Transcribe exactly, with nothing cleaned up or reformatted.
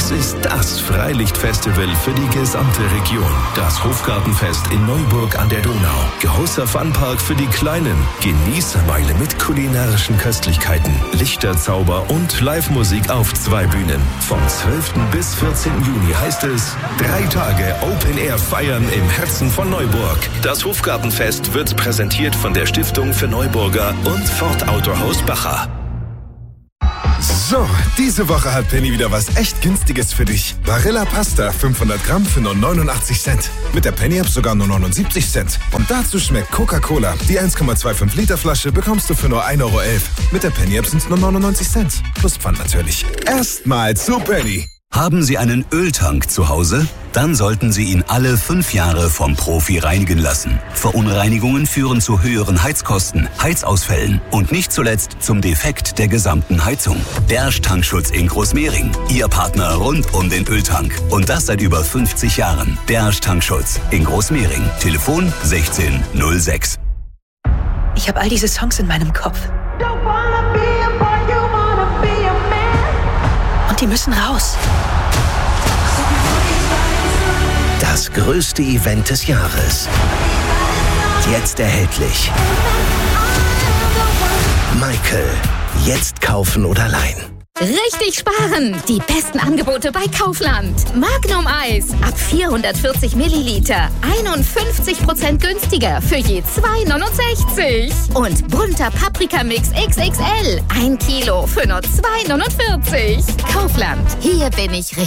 Es ist das Freilichtfestival für die gesamte Region. Das Hofgartenfest in Neuburg an der Donau. Großer Funpark für die Kleinen. Genießermeile mit kulinarischen Köstlichkeiten, Lichterzauber und Live-Musik auf zwei Bühnen. Vom zwölften bis vierzehnten Juni heißt es drei Tage Open Air feiern im Herzen von Neuburg. Das Hofgartenfest wird präsentiert von der Stiftung für Neuburger und Ford Autohaus Bacha. So, diese Woche hat Penny wieder was echt Günstiges für dich. Barilla Pasta fünfhundert Gramm für nur neunundachtzig Cent. Mit der Penny-App sogar nur neunundsiebzig Cent. Und dazu schmeckt Coca-Cola. Die eins Komma fünfundzwanzig Liter Flasche bekommst du für nur ein Euro elf. Mit der Penny-App sind es nur neunundneunzig Cent. Plus Pfand natürlich. Erstmal zu Penny. Haben Sie einen Öltank zu Hause? Dann sollten Sie ihn alle fünf Jahre vom Profi reinigen lassen. Verunreinigungen führen zu höheren Heizkosten, Heizausfällen und nicht zuletzt zum Defekt der gesamten Heizung. Dersch Tankschutz in Großmehring. Ihr Partner rund um den Öltank. Und das seit über fünfzig Jahren. Dersch Tankschutz in Großmehring. Telefon sechzehn null sechs. Ich habe all diese Songs in meinem Kopf. Und die müssen raus. Das größte Event des Jahres. Jetzt erhältlich. Michael. Jetzt kaufen oder leihen. Richtig sparen! Die besten Angebote bei Kaufland. Magnum Eis ab vierhundertvierzig Milliliter. einundfünfzig Prozent günstiger für je zwei neunundsechzig. Und bunter Paprikamix X X L. Ein Kilo für nur zwei neunundvierzig. Kaufland. Hier bin ich richtig.